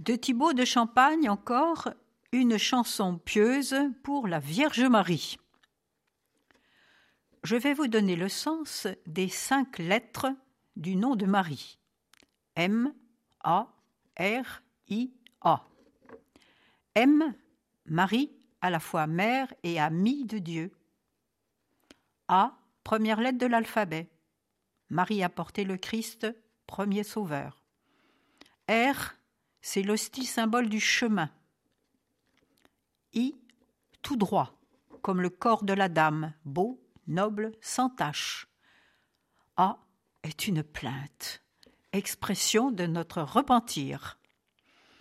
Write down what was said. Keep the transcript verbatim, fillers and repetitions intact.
De Thibaut de Champagne encore, une chanson pieuse pour la Vierge Marie. Je vais vous donner le sens des cinq lettres du nom de Marie. M, A, R, I, A. M, Marie, à la fois mère et amie de Dieu. A, première lettre de l'alphabet. Marie a porté le Christ, premier sauveur. R, c'est l'hostie symbole du chemin. I, tout droit, comme le corps de la dame, beau, noble, sans tache. A est une plainte, expression de notre repentir.